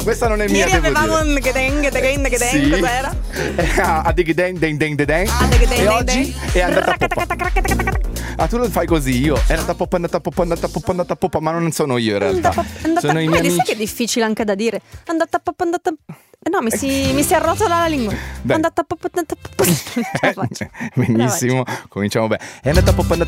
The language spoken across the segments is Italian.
Questa non è mia. Ieri avevamo un cos'era? A e oggi è andata a poppa. Ah, tu lo fai così, io è andata a poppa, ma non sono io in realtà. Sono i miei amici. Sai che è difficile anche da dire. Andata a poppa. No, mi si arrotola la lingua. È andata a poppa. Benissimo, cominciamo bene. È andata a poppa.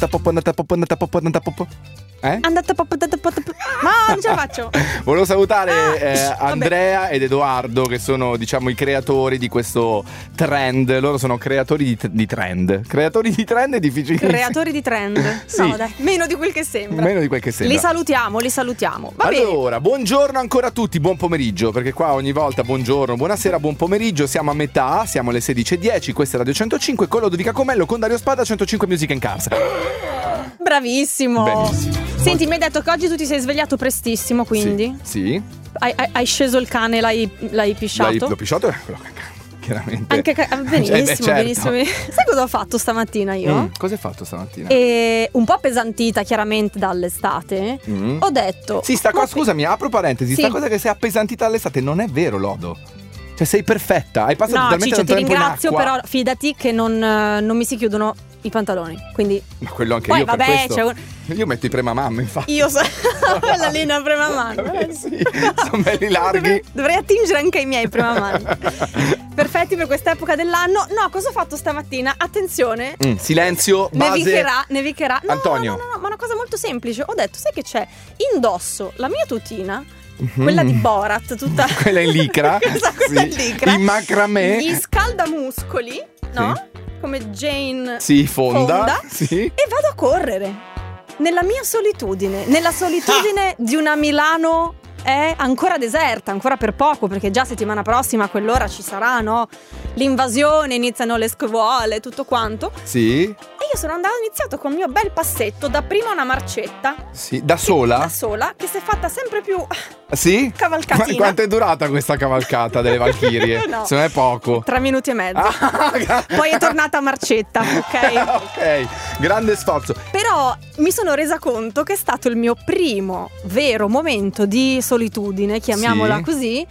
Andata a poppa. No, non ce la faccio. Volevo salutare Andrea ed Edoardo, che sono, diciamo, i creatori di questo trend. Loro sono creatori di trend. Creatori di trend è difficile. Creatori di trend? Sì. No, dai, meno di quel che sembra. Li salutiamo. Va allora, buongiorno ancora a tutti, buon pomeriggio, perché qua ogni volta buongiorno, buonasera, buon pomeriggio, siamo a metà, siamo alle 16:10, questa è Radio 105, con Lodovica Comello, con Dario Spada, 105 Music in Cars. Bravissimo. Benissimo. Senti, mi hai detto che oggi tu ti sei svegliato prestissimo, quindi? Sì. Hai sceso il cane, l'hai pisciato? L'ho pisciato, chiaramente. Benissimo, certo. benissimo. Sai cosa ho fatto stamattina io? Cosa hai fatto stamattina? Un po' appesantita chiaramente dall'estate. Ho detto... Sì, scusami, apro parentesi, sta cosa che sei appesantita dall'estate non è vero, Lodo. Cioè sei perfetta, hai passato talmente Ciccio, tanto tempo in acqua. ti ringrazio, però fidati che non mi si chiudono i pantaloni, quindi... Ma quello anche poi, io, vabbè, per questo. Io metto i premamamma, infatti. Io quella lì è una premamamma. Sì, sono belli larghi. Dovrei attingere anche ai miei premamamma. Perfetti per quest'epoca dell'anno. No, cosa ho fatto stamattina? Attenzione. Silenzio, base. Nevicherà. No, Antonio. No, ma una cosa molto semplice. Ho detto, sai che c'è? Indosso la mia tutina, quella di Borat, tutta quella in licra. Quella in licra. In macramè. Gli scaldamuscoli, no? Sì. Come Jane Fonda. Sì. E vado a correre nella mia solitudine, nella solitudine di una Milano ancora deserta, ancora per poco, perché già settimana prossima a quell'ora ci sarà, no? L'invasione, iniziano le scuole, tutto quanto. Sì. E io sono andata, ho iniziato con il mio bel passetto, dapprima una marcetta. Sì, da sola? Da sola, che si è fatta sempre più sì? cavalcatina. Quanto è durata questa cavalcata delle Valchirie? No. Se non è poco. 3 minuti e mezzo. Poi è tornata a marcetta, ok? Ok, grande sforzo. Però mi sono resa conto che è stato il mio primo vero momento di solitudine, chiamiamola così,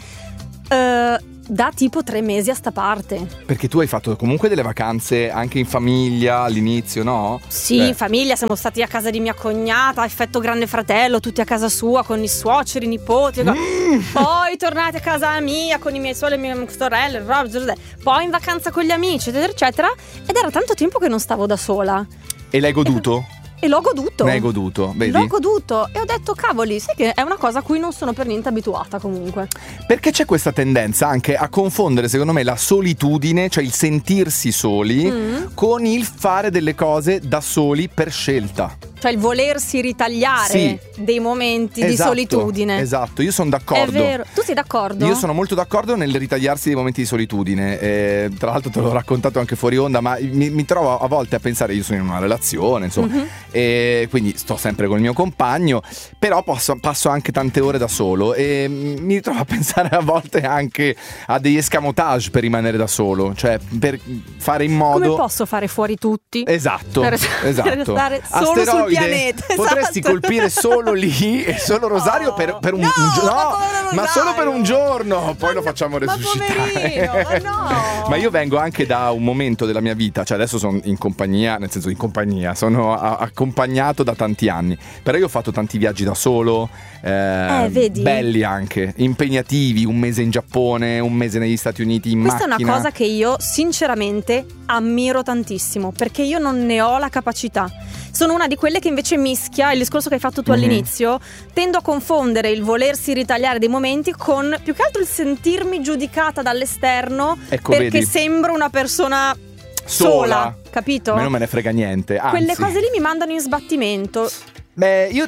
da tipo 3 mesi a sta parte. Perché tu hai fatto comunque delle vacanze anche in famiglia all'inizio, no? Sì, in famiglia siamo stati a casa di mia cognata, effetto Grande Fratello, tutti a casa sua con i suoceri, i nipoti. Poi tornati a casa mia con i miei suoi e le mie sorelle, poi in vacanza con gli amici, eccetera, eccetera. Ed era tanto tempo che non stavo da sola. E l'hai goduto? E l'ho goduto. Ne hai goduto, vedi? L'ho goduto e ho detto, cavoli, sai che è una cosa a cui non sono per niente abituata comunque. Perché c'è questa tendenza anche a confondere, secondo me, la solitudine, cioè il sentirsi soli, con il fare delle cose da soli per scelta. Cioè il volersi ritagliare dei momenti di solitudine. Esatto, io sono d'accordo. È vero. Tu sei d'accordo? Io sono molto d'accordo nel ritagliarsi dei momenti di solitudine. Tra l'altro te l'ho raccontato anche fuori onda, ma mi trovo a volte a pensare, io sono in una relazione, insomma, e quindi sto sempre con il mio compagno, però passo anche tante ore da solo e mi trovo a pensare a volte anche a degli escamotage per rimanere da solo, cioè per fare in modo... Come posso fare fuori tutti? Esatto. Per stare solo sul pianeta. Potresti colpire solo lì e solo Rosario per un giorno. Ma solo per un giorno. Poi lo facciamo resuscitare. Ma io vengo anche da un momento della mia vita, cioè adesso sono in compagnia, nel senso in compagnia, sono accompagnato da tanti anni. Però io ho fatto tanti viaggi da solo, vedi? Belli anche, impegnativi, 1 mese in Giappone, 1 mese negli Stati Uniti in Questa macchina. è una cosa che io sinceramente ammiro tantissimo, perché io non ne ho la capacità. Sono una di quelle che invece mischia il discorso che hai fatto tu all'inizio. Tendo a confondere il volersi ritagliare dei momenti con più che altro il sentirmi giudicata dall'esterno, perché vedi? Sembro una persona sola, capito? A me non me ne frega niente. Anzi. Quelle cose lì mi mandano in sbattimento. Beh, io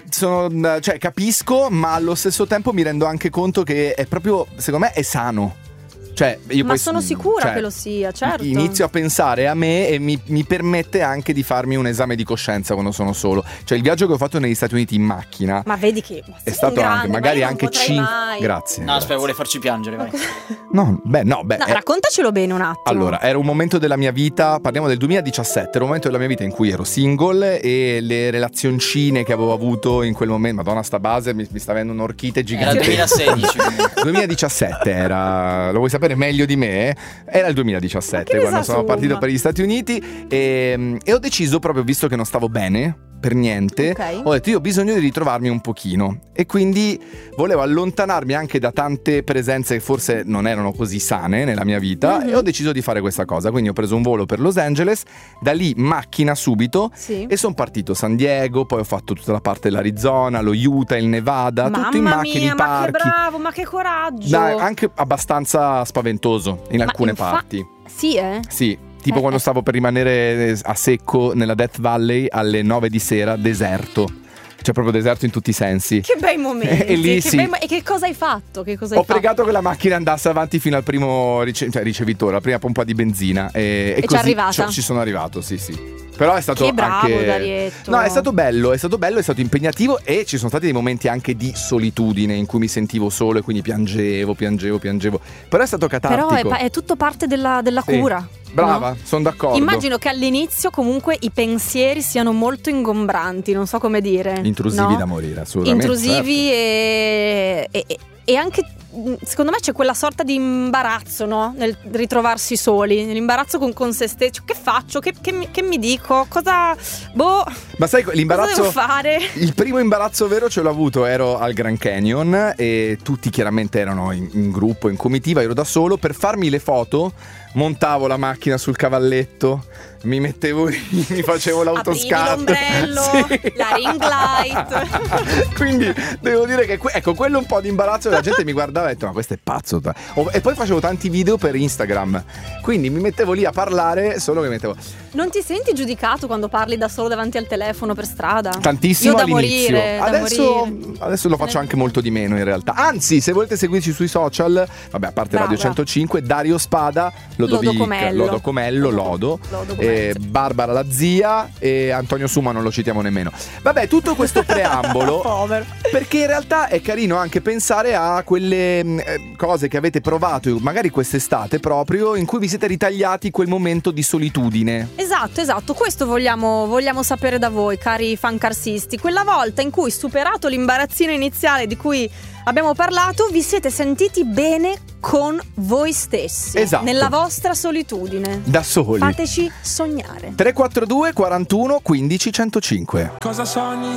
capisco, ma allo stesso tempo mi rendo anche conto che è proprio, secondo me, è sano. Cioè, io ma sono sicura che lo sia, certo. Inizio a pensare a me e mi permette anche di farmi un esame di coscienza quando sono solo. Cioè il viaggio che ho fatto negli Stati Uniti in macchina, ma vedi che è stato grande, anche magari ma io anche non potrei 5. mai. Grazie. No, aspetta, vuole farci piangere, vai. No, raccontacelo bene un attimo. Allora, era un momento della mia vita, parliamo del 2017, era un momento della mia vita in cui ero single e le relazioncine che avevo avuto in quel momento, madonna sta base mi sta avendo un'orchite gigante. Era il 2016. 2017 era, lo vuoi sapere meglio di me? Era il 2017 quando sono partito per gli Stati Uniti e ho deciso, proprio visto che non stavo bene per niente, ho detto io ho bisogno di ritrovarmi un pochino e quindi volevo allontanarmi anche da tante presenze che forse non erano così sane nella mia vita e ho deciso di fare questa cosa, quindi ho preso un volo per Los Angeles, da lì macchina subito e sono partito San Diego, poi ho fatto tutta la parte dell'Arizona, lo Utah, il Nevada, tutto in macchina, i parchi. Ma che bravo, ma che coraggio! Dai, anche abbastanza spaventoso in alcune parti. Sì, Sì. Tipo quando stavo per rimanere a secco nella Death Valley alle 9 di sera, deserto. Cioè proprio deserto in tutti i sensi. Che bei momenti. E lì e che cosa hai fatto? Ho pregato che la macchina andasse avanti fino al primo ricevitore, la prima pompa di benzina. E c'è arrivata? Ci sono arrivato, sì. Però è stato che bravo, anche Darietto. No, è stato bello, è stato impegnativo e ci sono stati dei momenti anche di solitudine in cui mi sentivo solo e quindi piangevo. Però è stato catartico. Però è tutto parte della cura. Brava, no? sono d'accordo. Immagino che all'inizio comunque i pensieri siano molto ingombranti, non so come dire. Intrusivi da morire, assolutamente. Intrusivi, certo. E anche secondo me c'è quella sorta di imbarazzo, no? Nel ritrovarsi soli, nell'imbarazzo con se stessi. Che faccio? Che mi dico? Cosa? Ma sai, l'imbarazzo, cosa devo fare? Il primo imbarazzo vero ce l'ho avuto, ero al Grand Canyon e tutti chiaramente erano in gruppo, in comitiva, ero da solo. Per farmi le foto montavo la macchina sul cavalletto, mi mettevo lì, mi facevo l'autoscatto. L'ombrello, la ring light. Quindi devo dire che quello un po' di imbarazzo, la gente mi guardava e ha detto ma questo è pazzo. E poi facevo tanti video per Instagram, quindi mi mettevo lì a parlare, solo che mettevo. Non ti senti giudicato quando parli da solo davanti al telefono per strada? Tantissimo. Io da all'inizio. morire, adesso lo faccio anche molto di meno in realtà. Anzi, se volete seguirci sui social, vabbè, a parte Radio 105, Dario Spada, Lodo Comello, Barbara la zia e Antonio Suma non lo citiamo nemmeno. Vabbè, tutto questo preambolo povero, perché in realtà è carino anche pensare a quelle cose che avete provato magari quest'estate proprio, in cui vi siete ritagliati quel momento di solitudine. Esatto, questo vogliamo sapere da voi, cari fancarsisti. Quella volta in cui, superato l'imbarazzino iniziale di cui abbiamo parlato, vi siete sentiti bene con voi stessi, esatto, nella vostra solitudine, da soli. Fateci sognare. 342 41 15 105. Cosa sogni?